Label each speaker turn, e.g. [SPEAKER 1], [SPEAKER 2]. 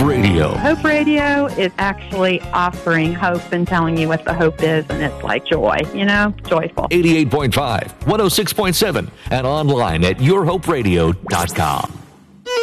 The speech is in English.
[SPEAKER 1] Radio.
[SPEAKER 2] Hope Radio is actually offering hope and telling you what the hope is, and it's like joy, joyful.
[SPEAKER 1] 88.5, 106.7, and online at yourhoperadio.com.